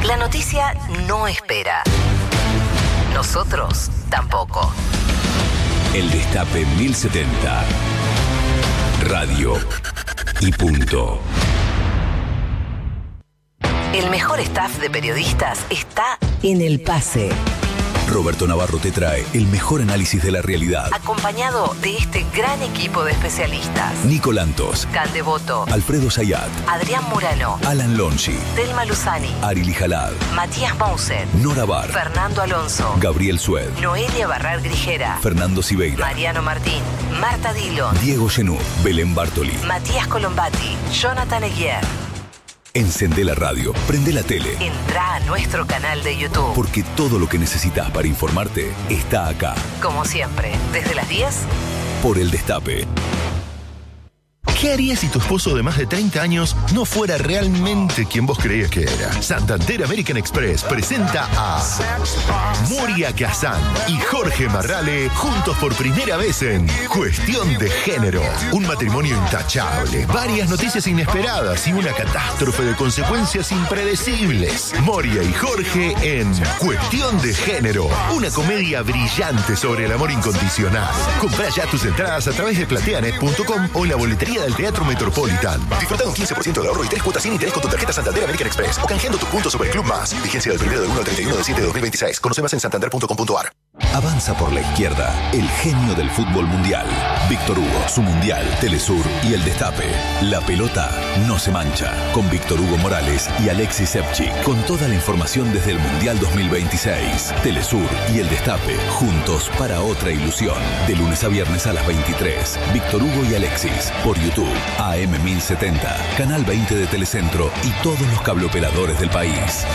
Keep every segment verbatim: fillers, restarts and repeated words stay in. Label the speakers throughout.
Speaker 1: La noticia no espera. Nosotros tampoco.
Speaker 2: El Destape mil setenta. Radio y punto.
Speaker 1: El mejor staff de periodistas está
Speaker 3: en El Pase.
Speaker 2: Roberto Navarro te trae el mejor análisis de la realidad,
Speaker 1: acompañado de este gran equipo de especialistas.
Speaker 2: Nico Lantos,
Speaker 1: Candevoto,
Speaker 2: Alfredo Zayat,
Speaker 1: Adrián Murano,
Speaker 2: Alan Lonchi,
Speaker 1: Telma Luzani,
Speaker 2: Arili Jalad,
Speaker 1: Matías Mausen,
Speaker 2: Nora Bar,
Speaker 1: Fernando Alonso,
Speaker 2: Gabriel Sued,
Speaker 1: Noelia Barrar Grijera,
Speaker 2: Fernando Siveira,
Speaker 1: Mariano Martín, Marta Dillon,
Speaker 2: Diego Genú, Belén Bartoli,
Speaker 1: Matías Colombati, Jonathan Eguier.
Speaker 2: Encendé la radio, prende la tele.
Speaker 1: Entrá a nuestro canal de YouTube.
Speaker 2: Porque todo lo que necesitas para informarte está acá.
Speaker 1: Como siempre, desde las diez.
Speaker 2: Por El Destape.
Speaker 4: ¿Qué harías si tu esposo de más de treinta años no fuera realmente quien vos creías que era? Santander American Express presenta a Moria Kazan y Jorge Marrale juntos por primera vez en Cuestión de Género. Un matrimonio intachable, varias noticias inesperadas y una catástrofe de consecuencias impredecibles. Moria y Jorge en Cuestión de Género, una comedia brillante sobre el amor incondicional. Comprá ya tus entradas a través de plateanet punto com o en la boletería del Teatro Metropolitan. Disfruta de un quince por ciento de ahorro y tres cuotas sin interés con tu tarjeta Santander American Express o canjeando tus puntos sobre Club Más. Vigencia del primero del uno al treinta y uno de septiembre de dos mil veintiséis. Conoce más en santander punto com punto a r.
Speaker 2: Avanza por la izquierda el genio del fútbol mundial. Víctor Hugo, su mundial, Telesur y El Destape. La pelota no se mancha. Con Víctor Hugo Morales y Alexis Sepchik. Con toda la información desde el Mundial dos mil veintiséis. Telesur y El Destape. Juntos para otra ilusión. De lunes a viernes a las veintitrés. Víctor Hugo y Alexis. Por YouTube. A M mil setenta. Canal veinte de Telecentro y todos los cableoperadores del país.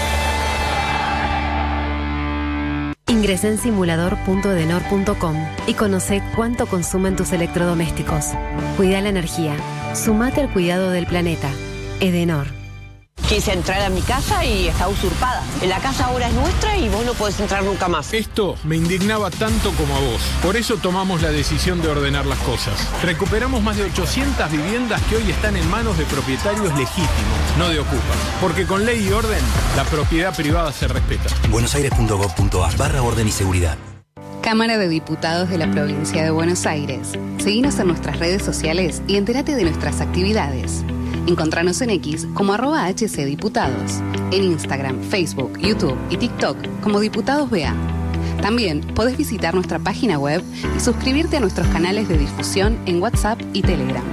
Speaker 5: Ingresá en simulador punto edenor punto com y conoce cuánto consumen tus electrodomésticos. Cuida la energía. Sumate al cuidado del planeta. Edenor.
Speaker 6: Quise entrar a mi casa y está usurpada. La casa ahora es nuestra y vos no podés entrar nunca más.
Speaker 7: Esto me indignaba tanto como a vos. Por eso tomamos la decisión de ordenar las cosas. Recuperamos más de ochocientas viviendas que hoy están en manos de propietarios legítimos, no de ocupas. Porque con ley y orden, la propiedad privada se respeta.
Speaker 8: buenosaires punto gov punto ar barra orden y seguridad.
Speaker 9: Cámara de Diputados de la Provincia de Buenos Aires. Seguinos en nuestras redes sociales y entérate de nuestras actividades. Encontranos en X como arroba hcdiputados, en Instagram, Facebook, YouTube y TikTok como Diputados B A. También podés visitar nuestra página web y suscribirte a nuestros canales de difusión en WhatsApp y Telegram.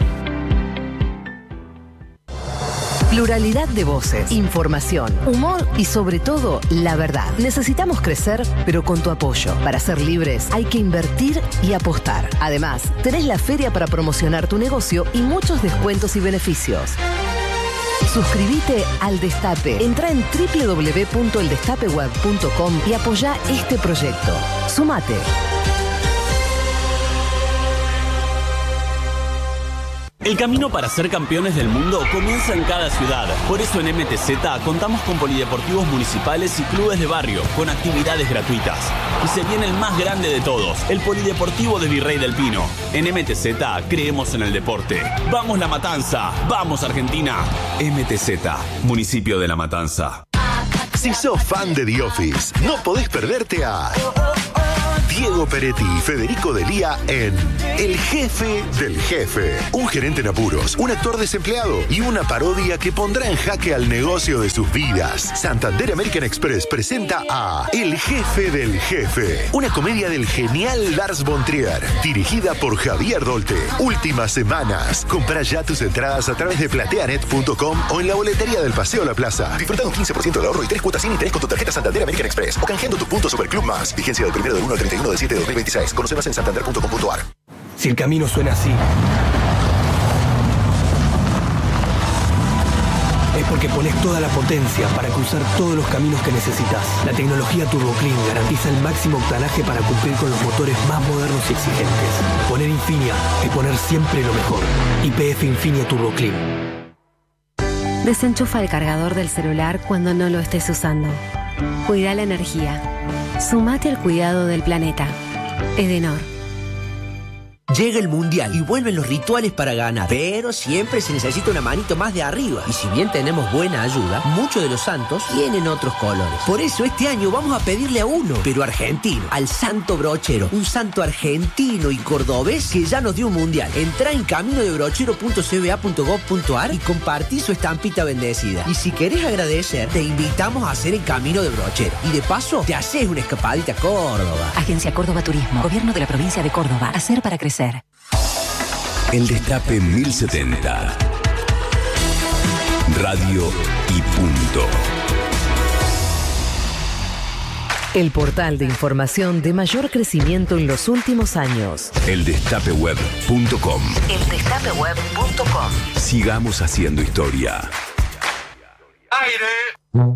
Speaker 3: Pluralidad de voces, información, humor y sobre todo la verdad. Necesitamos crecer, pero con tu apoyo. Para ser libres hay que invertir y apostar. Además, tenés la feria para promocionar tu negocio y muchos descuentos y beneficios. Suscríbete al Destape. Entrá en doble u doble u doble u punto el destape web punto com y apoyá este proyecto. Sumate.
Speaker 10: El camino para ser campeones del mundo comienza en cada ciudad. Por eso en M T Z contamos con polideportivos municipales y clubes de barrio, con actividades gratuitas. Y se viene el más grande de todos, el Polideportivo de Virrey del Pino. En M T Z creemos en el deporte. ¡Vamos La Matanza! ¡Vamos Argentina! M T Z, municipio de La Matanza.
Speaker 4: Si sos fan de The Office, no podés perderte a Diego Peretti y Federico Delía en El Jefe del Jefe. Un gerente en apuros, un actor desempleado y una parodia que pondrá en jaque al negocio de sus vidas. Santander American Express presenta a El Jefe del Jefe, una comedia del genial Lars von Trier, dirigida por Javier Dolte. Últimas semanas. Comprá ya tus entradas a través de plateanet punto com o en la boletería del Paseo La Plaza. Disfruta de un quince por ciento de ahorro y tres cuotas sin interés con tu tarjeta Santander American Express o canjeando tus puntos sobre Club Más. Vigencia del primero del uno al treinta y uno de septiembre de dos mil veintiséis. Conoce más en santander punto com punto ar.
Speaker 8: Si el camino suena así, es porque pones toda la potencia para cruzar todos los caminos que necesitas. La tecnología Turbo Clean garantiza el máximo octanaje para cumplir con los motores más modernos y exigentes. Poner Infinia es poner siempre lo mejor. Y P F Infinia Turbo Clean.
Speaker 5: Desenchufa el cargador del celular cuando no lo estés usando. Cuida la energía. Sumate al cuidado del planeta. Edenor.
Speaker 11: Llega el Mundial y vuelven los rituales para ganar, pero siempre se necesita una manito más de arriba. Y si bien tenemos buena ayuda, muchos de los santos tienen otros colores. Por eso este año vamos a pedirle a uno, pero argentino, al Santo Brochero, un santo argentino y cordobés que ya nos dio un Mundial. Entrá en camino de brochero punto c b a punto gov punto a r y compartí su estampita bendecida. Y si querés agradecer, te invitamos a hacer el Camino de Brochero. Y de paso, te haces una escapadita a Córdoba.
Speaker 1: Agencia Córdoba Turismo, Gobierno de la Provincia de Córdoba. Hacer para crecer.
Speaker 2: El Destape mil setenta. Radio y punto.
Speaker 3: El portal de información de mayor crecimiento en los últimos años.
Speaker 2: el destape web punto com.
Speaker 1: el destape web punto com.
Speaker 2: Sigamos haciendo historia.
Speaker 12: Aire.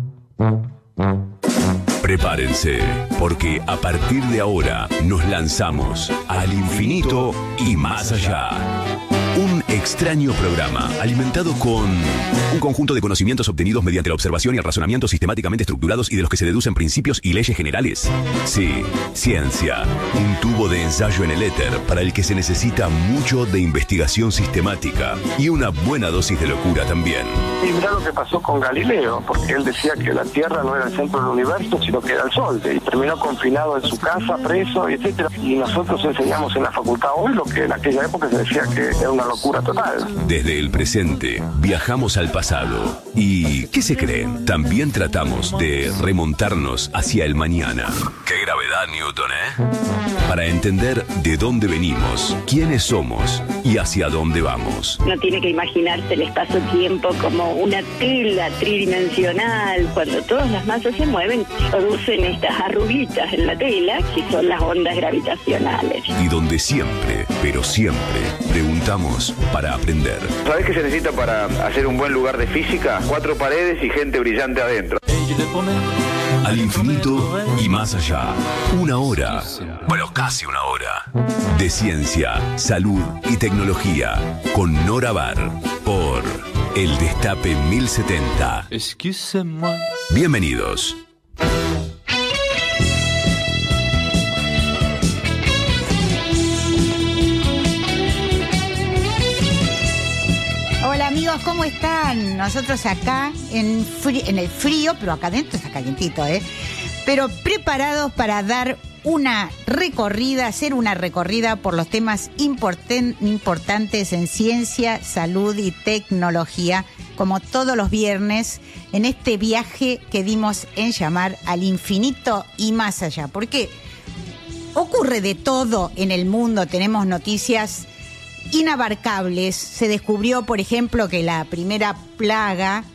Speaker 2: Prepárense, porque a partir de ahora nos lanzamos al infinito y más allá. Un extraño programa alimentado con un conjunto de conocimientos obtenidos mediante la observación y el razonamiento sistemáticamente estructurados y de los que se deducen principios y leyes generales. Sí, ciencia, un tubo de ensayo en el éter para el que se necesita mucho de investigación sistemática y una buena dosis de locura también.
Speaker 12: Y mirá lo que pasó con Galileo, porque él decía que la Tierra no era el centro del universo, sino que era el Sol, y terminó confinado en su casa, preso, etcétera. Y nosotros enseñamos en la facultad hoy lo que en aquella época se decía que era una locura total.
Speaker 2: Desde el presente, viajamos al pasado. ¿Y qué se creen? También tratamos de remontarnos hacia el mañana. ¡Qué gravedad, Newton, eh! Para entender de dónde venimos, quiénes somos y hacia dónde vamos.
Speaker 13: No tiene que imaginarse el espacio-tiempo como una tela tridimensional. Cuando todas las masas se mueven, producen estas arruguitas en la tela, que son las ondas gravitacionales.
Speaker 2: Y donde siempre, pero siempre, preguntamos para aprender.
Speaker 14: ¿Sabés qué se necesita para hacer un buen lugar de física? Cuatro paredes y gente brillante adentro.
Speaker 2: Al infinito y más allá. Una hora, bueno, casi una hora, de ciencia, salud y tecnología con Nora Bar por El Destape mil setenta. Bienvenidos.
Speaker 15: Hola amigos, ¿cómo están? Nosotros acá en, fri- en el frío, pero acá adentro está calientito, ¿eh? Pero preparados para dar una recorrida, hacer una recorrida por los temas importen- importantes en ciencia, salud y tecnología, como todos los viernes, en este viaje que dimos en llamar al infinito y más allá. Porque ocurre de todo en el mundo, tenemos noticias inabarcables. Se descubrió, por ejemplo, que la primera plaga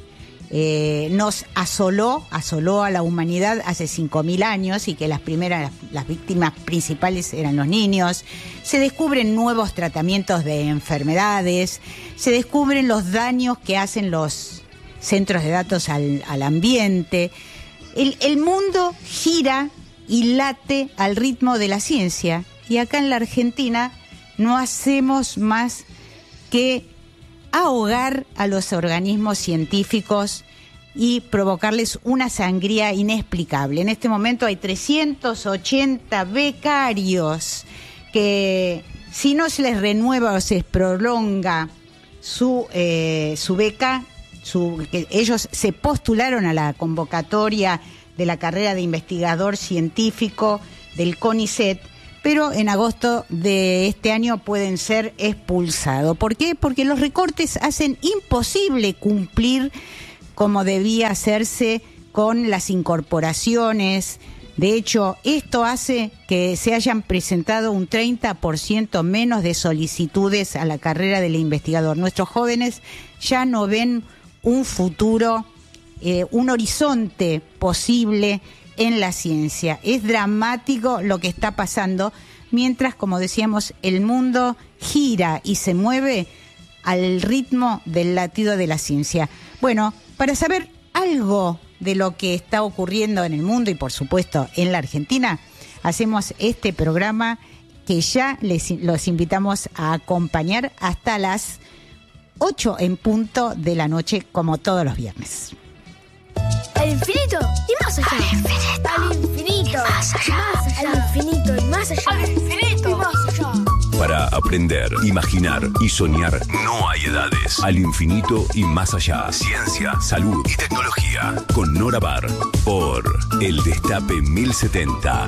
Speaker 15: eh, nos asoló, asoló a la humanidad hace cinco mil años y que las primeras, las víctimas principales eran los niños. Se descubren nuevos tratamientos de enfermedades, se descubren los daños que hacen los centros de datos al, al ambiente. El, el mundo gira y late al ritmo de la ciencia, y acá en la Argentina no hacemos más que ahogar a los organismos científicos y provocarles una sangría inexplicable. En este momento hay trescientos ochenta becarios que, si no se les renueva o se prolonga su, eh, su beca, su, que ellos se postularon a la convocatoria de la carrera de investigador científico del CONICET, pero en agosto de este año pueden ser expulsados. ¿Por qué? Porque los recortes hacen imposible cumplir como debía hacerse con las incorporaciones. De hecho, esto hace que se hayan presentado un treinta por ciento menos de solicitudes a la carrera del investigador. Nuestros jóvenes ya no ven un futuro, eh, un horizonte posible en la ciencia. Es dramático lo que está pasando, mientras, como decíamos, el mundo gira y se mueve al ritmo del latido de la ciencia. Bueno, para saber algo de lo que está ocurriendo en el mundo y, por supuesto, en la Argentina, hacemos este programa que ya les, los invitamos a acompañar hasta las ocho en punto de la noche, como todos los viernes.
Speaker 16: Al infinito y más allá. Al infinito. Al infinito y más allá. Al infinito y más allá. Al infinito y más allá.
Speaker 2: Para aprender, imaginar y soñar no hay edades. Al infinito y más allá. Ciencia, salud y tecnología. Con Nora Bar. Por El Destape mil setenta.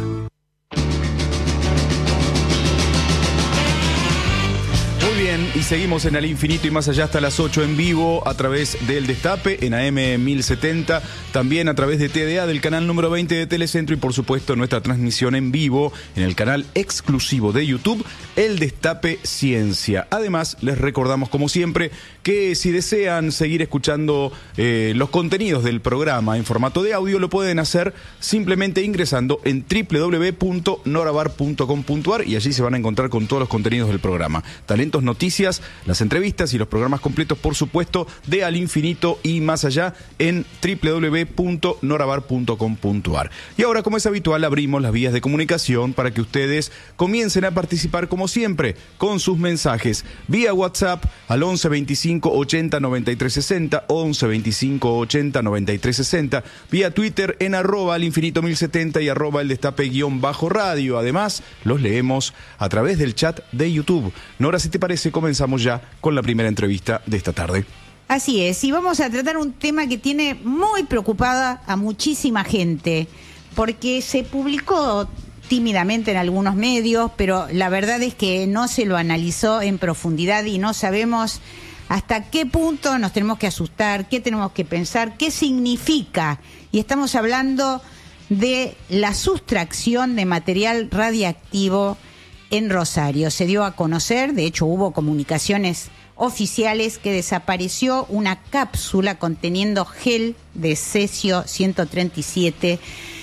Speaker 17: Muy bien, y seguimos en Al Infinito y Más Allá hasta las ocho en vivo a través del Destape en A M mil setenta, también a través de T D A del canal número veinte de Telecentro y por supuesto nuestra transmisión en vivo en el canal exclusivo de YouTube, El Destape Ciencia. Además, les recordamos como siempre que si desean seguir escuchando eh, los contenidos del programa en formato de audio, lo pueden hacer simplemente ingresando en doble u doble u doble u punto norabar punto com punto a r y allí se van a encontrar con todos los contenidos del programa. Talentos, noticias, las entrevistas y los programas completos, por supuesto, de Al Infinito y Más Allá en doble u doble u doble u punto norabar punto com punto a r. Y ahora, como es habitual, abrimos las vías de comunicación para que ustedes comiencen a participar, como siempre, con sus mensajes vía WhatsApp al once veinticinco ochenta noventa y tres sesenta, once veinticinco ochenta noventa y tres sesenta, vía Twitter en arroba al infinito mil setenta y arroba el destape guión bajo radio. Además, los leemos a través del chat de YouTube. Nora, si te parece, comenzamos ya con la primera entrevista de esta tarde.
Speaker 15: Así es, y vamos a tratar un tema que tiene muy preocupada a muchísima gente, porque se publicó tímidamente en algunos medios, pero la verdad es que no se lo analizó en profundidad y no sabemos hasta qué punto nos tenemos que asustar, qué tenemos que pensar, qué significa. Y estamos hablando de la sustracción de material radiactivo en Rosario. Se dio a conocer, de hecho hubo comunicaciones oficiales, que desapareció una cápsula conteniendo gel de cesio ciento treinta y siete,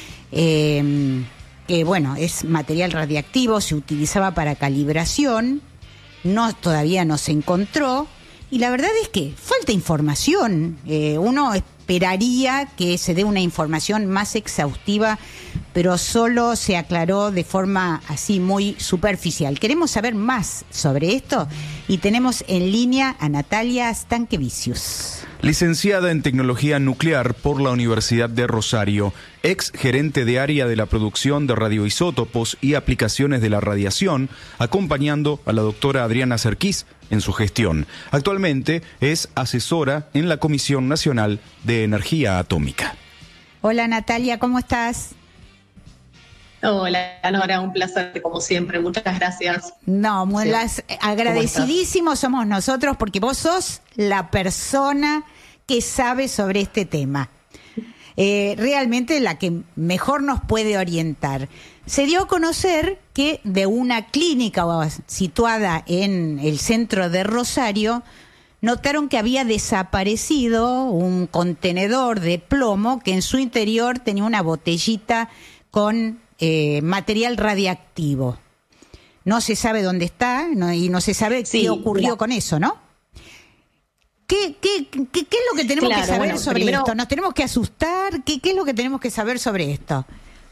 Speaker 15: eh, que bueno, es material radiactivo, se utilizaba para calibración, no, todavía no se encontró, y la verdad es que falta información. Eh, uno esperaría que se dé una información más exhaustiva, pero solo se aclaró de forma así muy superficial. Queremos saber más sobre esto y tenemos en línea a Natalia Stanquevicius.
Speaker 17: Licenciada en Tecnología Nuclear por la Universidad de Rosario, ex gerente de área de la producción de radioisótopos y aplicaciones de la radiación, acompañando a la doctora Adriana Serquís en su gestión. Actualmente es asesora en la Comisión Nacional de Energía Atómica.
Speaker 15: Hola Natalia, ¿cómo estás?
Speaker 18: Hola, Nora, un placer como siempre, muchas gracias.
Speaker 15: No, muy
Speaker 18: Sí.
Speaker 15: las, agradecidísimos somos nosotros porque vos sos la persona que sabe sobre este tema. Eh, realmente la que mejor nos puede orientar. Se dio a conocer que de una clínica situada en el centro de Rosario, notaron que había desaparecido un contenedor de plomo que en su interior tenía una botellita con eh, material radiactivo. No se sabe dónde está, no, y no se sabe sí, qué ocurrió mira. con eso, ¿no? ¿Qué, qué, qué, qué es lo que tenemos claro, que saber bueno, sobre primero, esto? ¿Nos tenemos que asustar? ¿Qué, ¿Qué es lo que tenemos que saber sobre esto?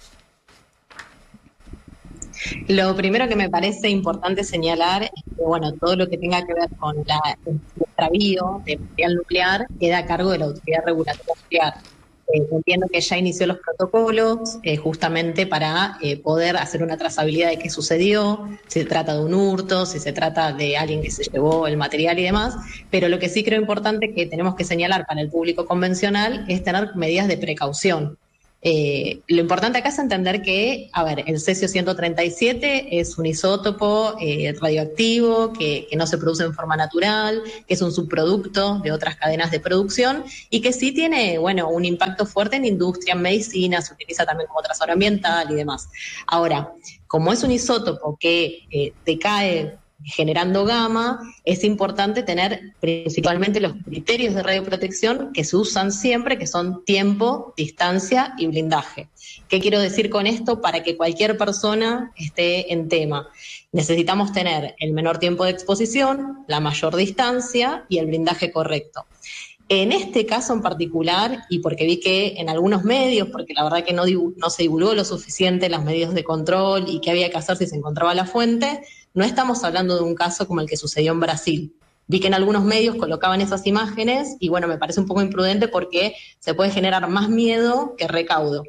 Speaker 18: Lo primero que me parece importante señalar es que, bueno, todo lo que tenga que ver con la, el extravío de material nuclear queda a cargo de la Autoridad Regulatoria Nuclear. Eh, entiendo que ya inició los protocolos eh, justamente para eh, poder hacer una trazabilidad de qué sucedió, si se trata de un hurto, si se trata de alguien que se llevó el material y demás, pero lo que sí creo importante que tenemos que señalar para el público convencional es tener medidas de precaución. Eh, lo importante acá es entender que, a ver, el cesio ciento treinta y siete es un isótopo eh, radioactivo que, que no se produce en forma natural, que es un subproducto de otras cadenas de producción y que sí tiene, bueno, un impacto fuerte en industria, en medicina, se utiliza también como trazador ambiental y demás. Ahora, como es un isótopo que eh, decae generando gamma, es importante tener principalmente los criterios de radioprotección que se usan siempre, que son tiempo, distancia y blindaje. ¿Qué quiero decir con esto? Para que cualquier persona esté en tema. Necesitamos tener el menor tiempo de exposición, la mayor distancia y el blindaje correcto. En este caso en particular, y porque vi que en algunos medios, porque la verdad que no, no se divulgó lo suficiente las medidas de control y qué había que hacer si se encontraba la fuente, no estamos hablando de un caso como el que sucedió en Brasil. Vi que en algunos medios colocaban esas imágenes y bueno, me parece un poco imprudente porque se puede generar más miedo que recaudo.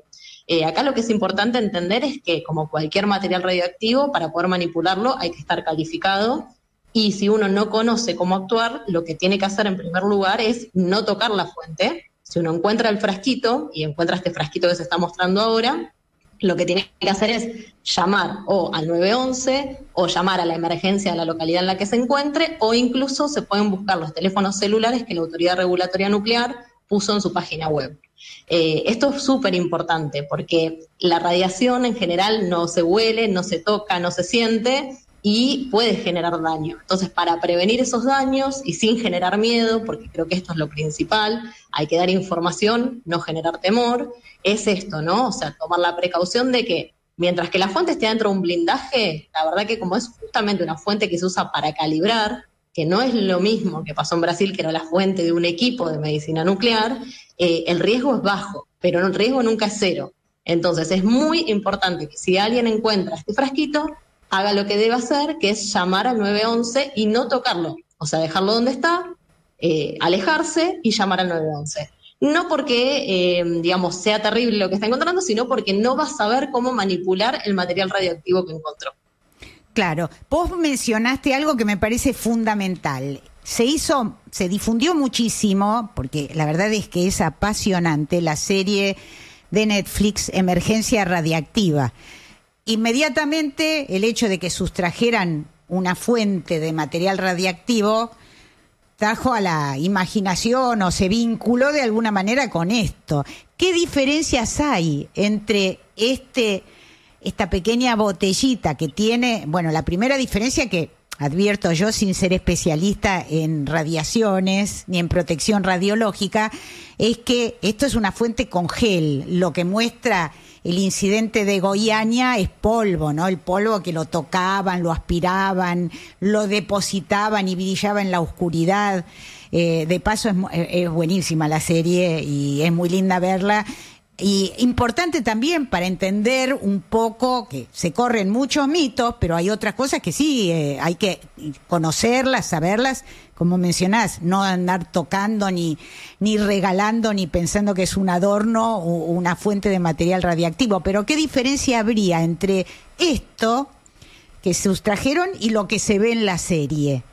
Speaker 18: Eh, acá lo que es importante entender es que, como cualquier material radioactivo, para poder manipularlo hay que estar calificado, y si uno no conoce cómo actuar, lo que tiene que hacer en primer lugar es no tocar la fuente. Si uno encuentra el frasquito, y encuentra este frasquito que se está mostrando ahora, lo que tiene que hacer es llamar o al nueve once, o llamar a la emergencia de la localidad en la que se encuentre, o incluso se pueden buscar los teléfonos celulares que la Autoridad Regulatoria Nuclear puso en su página web. Eh, esto es súper importante porque la radiación en general no se huele, no se toca, no se siente y puede generar daño. Entonces, para prevenir esos daños y sin generar miedo, porque creo que esto es lo principal, hay que dar información, no generar temor, es esto, ¿no? O sea, tomar la precaución de que mientras que la fuente esté dentro de un blindaje, la verdad que como es justamente una fuente que se usa para calibrar, que no es lo mismo que pasó en Brasil, que era la fuente de un equipo de medicina nuclear, eh, el riesgo es bajo, pero el riesgo nunca es cero. Entonces es muy importante que si alguien encuentra este frasquito, haga lo que debe hacer, que es llamar al nueve once y no tocarlo. O sea, dejarlo donde está, eh, alejarse y llamar al nueve once. No porque, eh, digamos, sea terrible lo que está encontrando, sino porque no va a saber cómo manipular el material radioactivo que encontró.
Speaker 15: Claro, vos mencionaste algo que me parece fundamental. Se hizo, se difundió muchísimo, porque la verdad es que es apasionante, la serie de Netflix Emergencia Radiactiva. Inmediatamente el hecho de que sustrajeran una fuente de material radiactivo trajo a la imaginación o se vinculó de alguna manera con esto. ¿Qué diferencias hay entre este... esta pequeña botellita que tiene, bueno, la primera diferencia que advierto yo sin ser especialista en radiaciones ni en protección radiológica, es que esto es una fuente con gel. Lo que muestra el incidente de Goiânia es polvo, ¿no? El polvo que lo tocaban, lo aspiraban, lo depositaban y brillaba en la oscuridad. Eh, de paso es, es buenísima la serie y es muy linda verla. Y importante también para entender un poco que se corren muchos mitos, pero hay otras cosas que sí, eh, hay que conocerlas, saberlas, como mencionás, no andar tocando ni, ni regalando ni pensando que es un adorno o una fuente de material radiactivo. Pero ¿qué diferencia habría entre esto que sustrajeron y lo que se ve en la serie?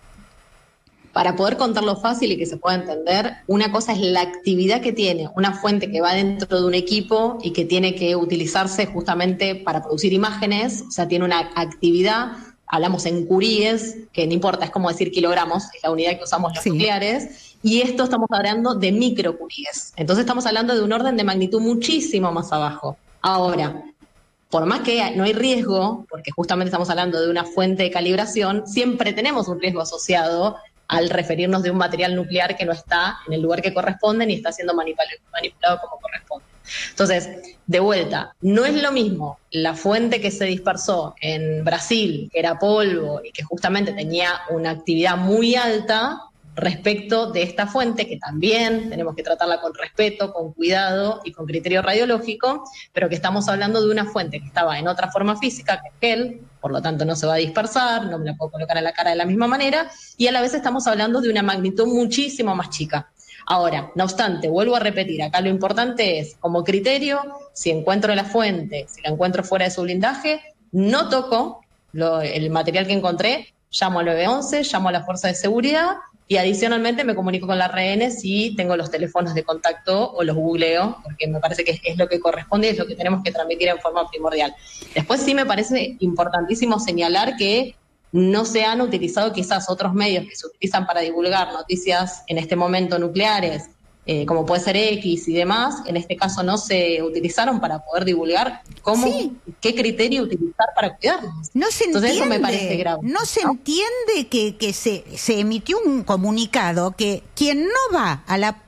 Speaker 18: Para poder contarlo fácil y que se pueda entender, una cosa es la actividad que tiene una fuente que va dentro de un equipo y que tiene que utilizarse justamente para producir imágenes, o sea, tiene una actividad, hablamos en curíes, que no importa, es como decir kilogramos, es la unidad que usamos los sí. nucleares, y esto estamos hablando de microcuríes. Entonces estamos hablando de un orden de magnitud muchísimo más abajo. Ahora, por más que no hay riesgo, porque justamente estamos hablando de una fuente de calibración, siempre tenemos un riesgo asociado al referirnos de un material nuclear que no está en el lugar que corresponde ni está siendo manipulado como corresponde. Entonces, de vuelta, no es lo mismo la fuente que se dispersó en Brasil, que era polvo y que justamente tenía una actividad muy alta, respecto de esta fuente, que también tenemos que tratarla con respeto, con cuidado y con criterio radiológico, pero que estamos hablando de una fuente que estaba en otra forma física que es gel, por lo tanto no se va a dispersar, no me la puedo colocar en la cara de la misma manera, y a la vez estamos hablando de una magnitud muchísimo más chica. Ahora, no obstante, vuelvo a repetir, acá lo importante es, como criterio, si encuentro la fuente, si la encuentro fuera de su blindaje, no toco lo, el material que encontré, llamo al nueve once, llamo a la fuerza de seguridad, y adicionalmente me comunico con la R N si tengo los teléfonos de contacto o los googleo, porque me parece que es, es lo que corresponde y es lo que tenemos que transmitir en forma primordial. Después sí me parece importantísimo señalar que no se han utilizado quizás otros medios que se utilizan para divulgar noticias en este momento nucleares, eh, como puede ser X y demás, en este caso no se utilizaron para poder divulgar cómo, sí. qué criterio utilizar para cuidarnos.
Speaker 15: No se
Speaker 18: Entonces
Speaker 15: entiende,
Speaker 18: eso me parece grave.
Speaker 15: No se ¿no? entiende que, que se, se emitió un comunicado que quien no va a la